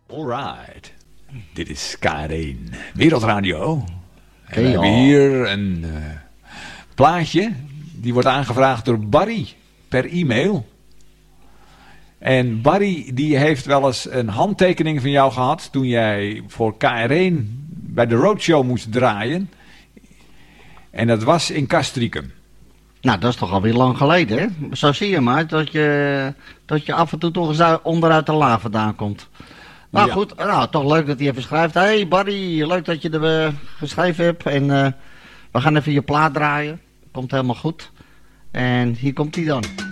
Alright. Dit is K1 Wereldradio. En we Hey, hebben hier een plaatje. Die wordt aangevraagd door Barry per e-mail. En Barry die heeft wel eens een handtekening van jou gehad toen jij voor KR1 bij de Roadshow moest draaien. En dat was in Castricum. Nou, dat is toch alweer lang geleden, hè? Zo zie je maar, dat je af en toe toch eens onderuit de la vandaan komt. Nou Ja. goed, nou, toch leuk dat hij even schrijft. Hey Barry, leuk dat je er geschreven hebt. En we gaan even je plaat draaien. Komt helemaal goed. En hier komt hij dan.